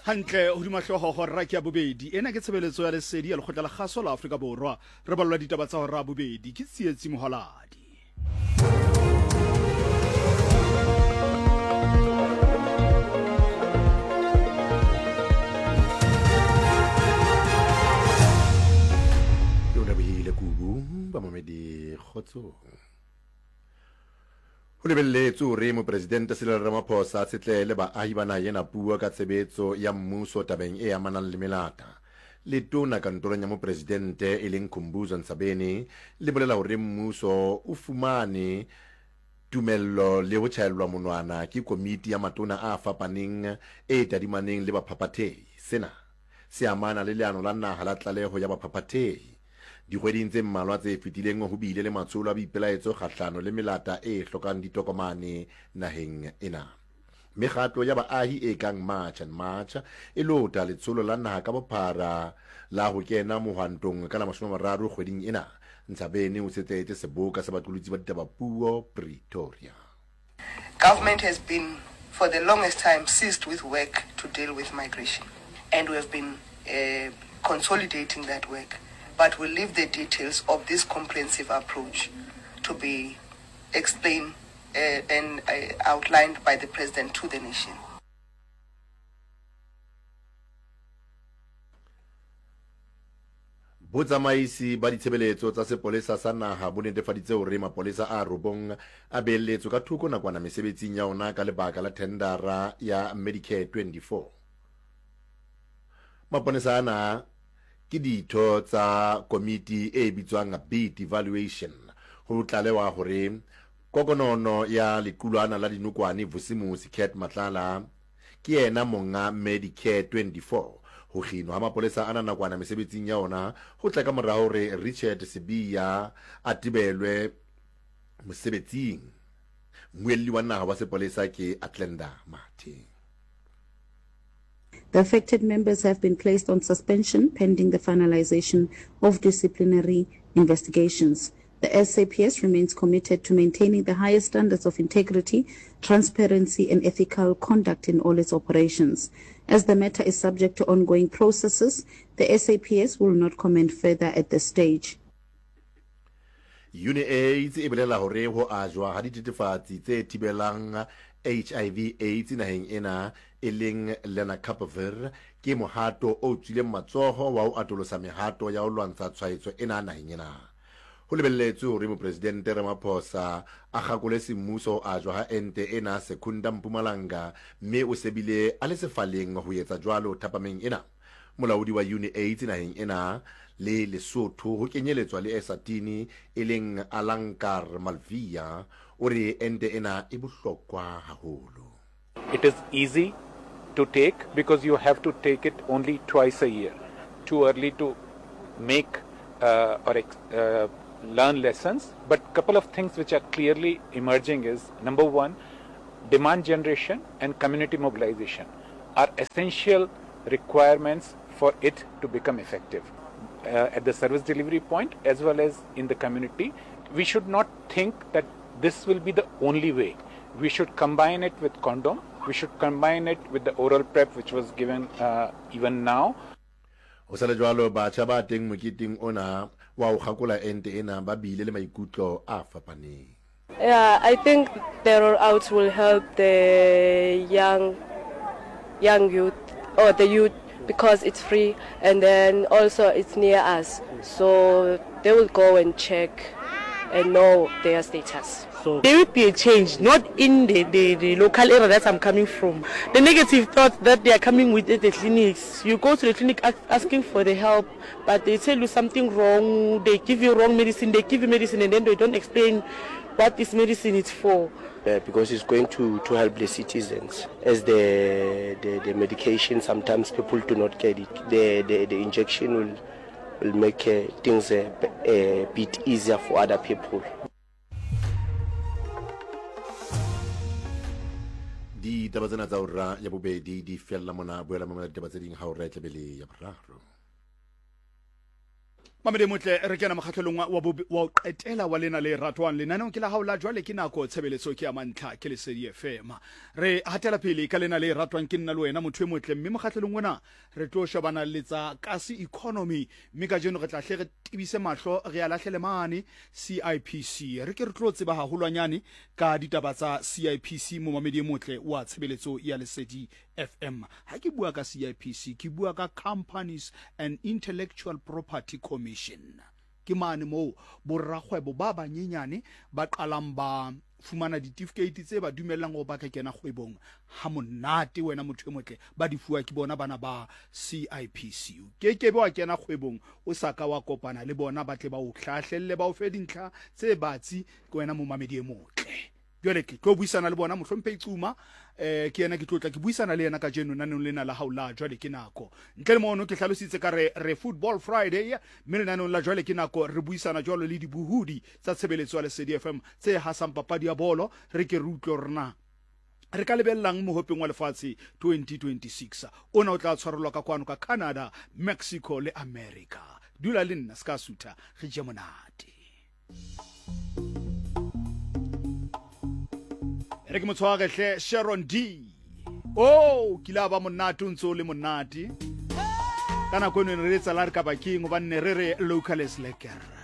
hantle hodima hloho hora ke ya bobedi ena ke tshebeletso ya lesedi ya lekgotla la kgaso la Afrika Borwa re ballwa ditaba tsa hora bobedi ke tsietsi mohaladi yona bile kubu ba mamedi khotso ho lebelletso re mo president Cyril Ramaphosa tsetlele ba ahi bana yena puo ka tshebetso ya mmuso tabeng e amanang le melata le tona kantorong ya mo president e leng Khumbuzo Ntsabeni le bolela hore mmuso o fumane tumello le ho tjhaellwa monwana ke komiti ya matona a fapaneng e tadimaneng le baphapathehi sena se amana le leano la naha la tlaleho ya baphapathehi dikgweding tse mmalwa tse fetileng ho bile le matsholo a boipelaetso kgahlano le melata e hlokang ditokomane naheng ena mekgatlo ya baahi e kang March and March e lota letsholo la naha ka bophara la ho kena mohwantong ka la 30 kgweding ena Ntsabeni o setsetse seboka sa batolotsi ba ditaba puo Pretoria. Government has been for the longest time ceased with work to deal with migration, and we have been consolidating that work. But we'll leave the details of this comprehensive approach to be explained and outlined by the President to the nation. Botsamaisi ba ditshebeletso tsa sepolesa sa naha bo netefaditse hore mapolesa a robong a beeletso ka thoko nakwana mesebetsing ya ona ka lebaka la tendera ya Medicare 24. Maponesa ana ke ditho tsa komiti e bitswang bid evaluation ho tlalewa hore kokonono ya lekulwana la dinokwane Vusimusi Cat Matlala ke yena monga Medicare 24 ho kginwa ha mapolesa ana nakwana mesebetsing ya ona ho tla ka morao hore Richard Sibiya a tibelwe mosebetsing moelli wa naha wa sepolesa ke Atlenda Mati. The affected members have been placed on suspension pending the finalization of disciplinary investigations. The SAPS remains committed to maintaining the highest standards of integrity, transparency, and ethical conduct in all its operations. As the matter is subject to ongoing processes, the SAPS will not comment further at this stage. UNAIDS e bolela hore ho ajwa ha dithethefatsi tse thibelang HIV/AIDS naheng ena e leng lenacapavir ke mohato o tswileng matsoho wa ho atolosa mehato ya ho lwantsha tshwaetso ena naheng ena. Ho lebelletswe hore mo president Ramaphosa a gakole semmuso a ajwa ha ente ena Secunda Mpumalanga mme o sebile a le sefaleng ho etsa jwalo thapameng ena. Molaodi wa UNAIDS naheng ena le Lesotho ho kenyeletswa le Eswatini e leng Alankar Malvia ore ente ena e bohlokwa haholo. It is easy to take because you have to take it only twice a year. Too early to make or learn lessons, but couple of things which are clearly emerging is number one, demand generation and community mobilization are essential requirements for it to become effective at the service delivery point as well as in the community. We should not think that this will be the only way. We should combine it with condom. We should combine it with the oral prep which was given even now. Osale jwalo ba tshaba teng mokiting ona wa ho gakola ente ena ba bile le maikutlo a fapaneng. Yeah, I think the rollout will help the young youth or the youth because it's free and then also it's near us. So they will go and check and know their status. So there will be a change, not in the local area that I'm coming from. The negative thoughts that they are coming with at the clinics. You go to the clinic asking for the help, but they tell you something wrong, they give you wrong medicine, they give you medicine and then they don't explain what this medicine is for. Because it's going to help the citizens. As the medication, sometimes people do not get it. The injection will make things a bit easier for other people. Di taba tsena tsa hora ya bobedi di fella mona boela mona ditaba tse ding ha o re tlebele ya boraro. Mamede motle re kena makgatlhelong wa qetela wa lena le ratwang lenaneo ke la haola jwale ke nako tshebeletso ke ya mantlha ke Lesedi FM re hatela pele ka lena le ratwang ke nna le wena motho e motle mme makgatlhelong ona re tlo shebana le tsa kasi economy mme ka jeno re tla hle re tibise mahlo re ya lahlele mane CIPC re ke re tlo tseba haholwanyane ka ditaba tsa CIPC mo mamedi e motle wa tshebeletso ya Lesedi FM ha ke bua ka CIPC ke bua ka Companies and Intellectual Property Commission ke mane mo borrakgwebo ba banyenyane ba qalang ba fumana certificate tse ba dumellang go ba ka kena kgwebong ha monate wena motho e motle ba di fuwa ke bona bana ba CIPC ke wa kena kgwebong o saka wa kopana le bona ba tle ba o hlahlelle ba o fe dintlha tse batsi ke wena mo mamedi e motle jwale ke tlo buisana le bona mohlompe itsuma ke yena ke tlotla ke buisana le yena ka jeno naneng lena la haula jwale ke nako ntle le mono ke hlalositse ka re football friday mme naneng la jwale ke nako re buisana jwalo le dibuhudi tsa tshebeletso ya Lesedi FM tse hasang papadi ya bolo re ke rutlo rena re ka lebellang mohopeng wa lefatshe 2026 ona o tla tshwarelwa ka kwano ka Canada, Mexico le America dula le nna ska suta re je monate re ke motshware hle Sharon D kila ba monate ntso le monate kana go ne re tsa la re ka baking ba nne re local slacker